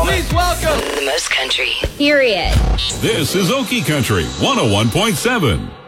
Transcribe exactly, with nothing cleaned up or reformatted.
Please welcome the most country. Period. This is Okie Country one oh one point seven.